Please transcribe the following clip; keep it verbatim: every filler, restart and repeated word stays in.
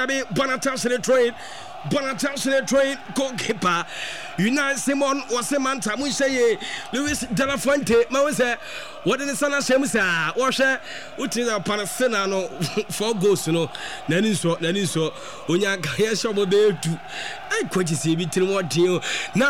Bonatas train, Bonatas train, goalkeeper. United Simon was a man, Tamusha, Luis De La Fuente, Mose, what in the Sana Shemusa, Washer, which is a Panasena for ghosts, you know, Naniso, Naniso, Unya Kaya Shabo Bear too. I quite see between what you now.